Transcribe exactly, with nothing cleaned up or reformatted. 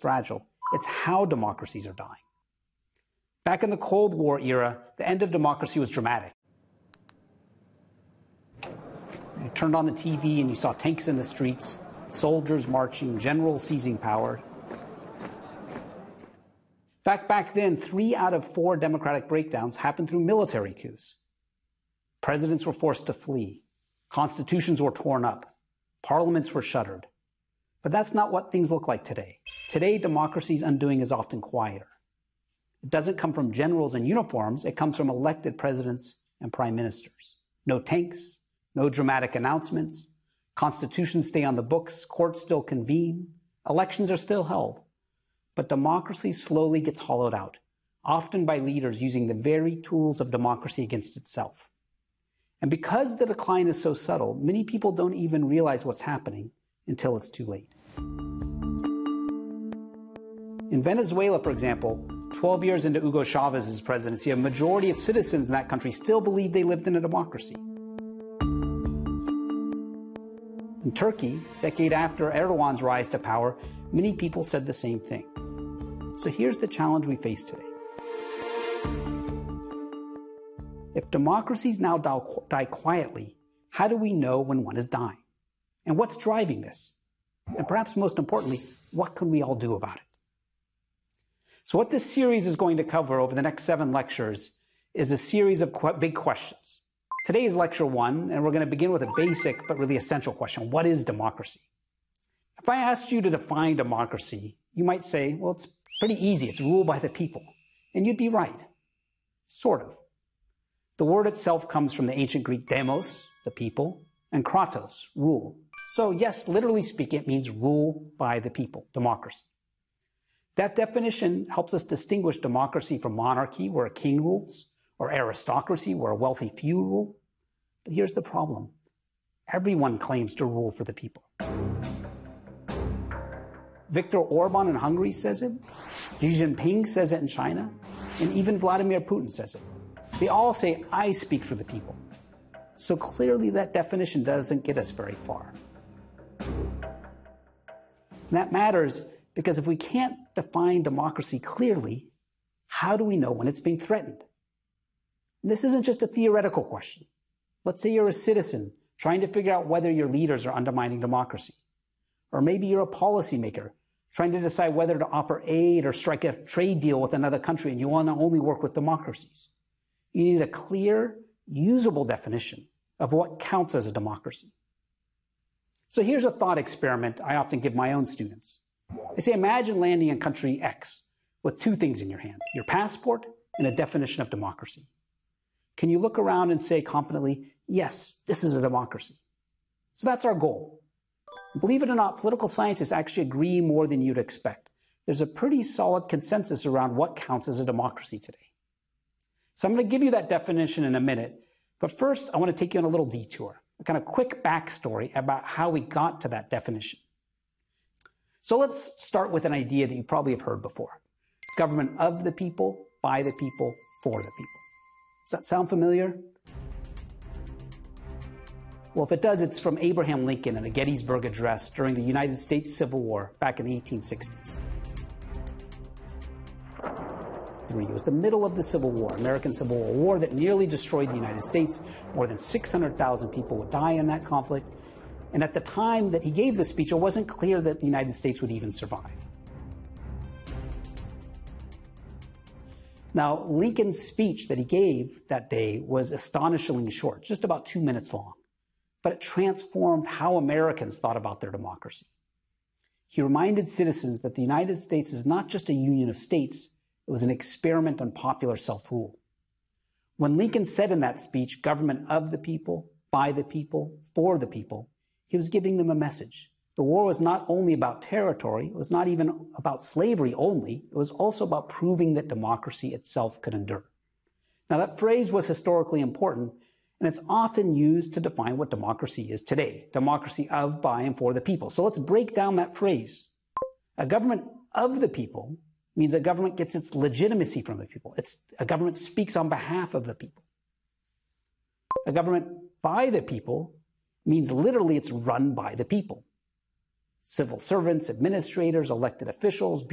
fragile. It's how democracies are dying. Back in the Cold War era, the end of democracy was dramatic. You turned on the T V and you saw tanks in the streets, soldiers marching, generals seizing power. In fact, back then, three out of four democratic breakdowns happened through military coups. Presidents were forced to flee. Constitutions were torn up. Parliaments were shuttered. But that's not what things look like today. Today, democracy's undoing is often quieter. It doesn't come from generals in uniforms. It comes from elected presidents and prime ministers. No tanks, no dramatic announcements. Constitutions stay on the books. Courts still convene. Elections are still held. But democracy slowly gets hollowed out, often by leaders using the very tools of democracy against itself. And because the decline is so subtle, many people don't even realize what's happening until it's too late. In Venezuela, for example, twelve years into Hugo Chávez's presidency, a majority of citizens in that country still believed they lived in a democracy. In Turkey, a decade after Erdogan's rise to power, many people said the same thing. So here's the challenge we face today. If democracies now die quietly, how do we know when one is dying? And what's driving this? And perhaps most importantly, what can we all do about it? So what this series is going to cover over the next seven lectures is a series of qu- big questions. Today is lecture one, and we're going to begin with a basic but really essential question. What is democracy? If I asked you to define democracy, you might say, well, it's pretty easy. It's rule by the people. And you'd be right. Sort of. The word itself comes from the ancient Greek demos, the people, and kratos, rule. So yes, literally speaking, it means rule by the people, democracy. That definition helps us distinguish democracy from monarchy, where a king rules, or aristocracy, where a wealthy few rule. But here's the problem. Everyone claims to rule for the people. Viktor Orban in Hungary says it, Xi Jinping says it in China, and even Vladimir Putin says it. They all say, I speak for the people. So clearly that definition doesn't get us very far. And that matters because if we can't define democracy clearly, how do we know when it's being threatened? And this isn't just a theoretical question. Let's say you're a citizen trying to figure out whether your leaders are undermining democracy. Or maybe you're a policymaker trying to decide whether to offer aid or strike a trade deal with another country and you want to only work with democracies. You need a clear, usable definition of what counts as a democracy. So here's a thought experiment I often give my own students. I say, imagine landing in country X with two things in your hand, your passport and a definition of democracy. Can you look around and say confidently, yes, this is a democracy? So that's our goal. Believe it or not, political scientists actually agree more than you'd expect. There's a pretty solid consensus around what counts as a democracy today. So I'm going to give you that definition in a minute, but first I want to take you on a little detour, a kind of quick backstory about how we got to that definition. So let's start with an idea that you probably have heard before. Government of the people, by the people, for the people. Does that sound familiar? Well, if it does, it's from Abraham Lincoln in the Gettysburg Address during the United States Civil War back in the eighteen sixties. It was the middle of the Civil War, American Civil War, a war that nearly destroyed the United States. More than six hundred thousand people would die in that conflict. And at the time that he gave the speech, it wasn't clear that the United States would even survive. Now, Lincoln's speech that he gave that day was astonishingly short, just about two minutes long. But it transformed how Americans thought about their democracy. He reminded citizens that the United States is not just a union of states, it was an experiment on popular self-rule. When Lincoln said in that speech, government of the people, by the people, for the people, he was giving them a message. The war was not only about territory, it was not even about slavery only, it was also about proving that democracy itself could endure. Now that phrase was historically important, and it's often used to define what democracy is today. Democracy of, by, and for the people. So let's break down that phrase. A government of the people means a government gets its legitimacy from the people. It's, a government speaks on behalf of the people. A government by the people means literally it's run by the people. Civil servants, administrators, elected officials,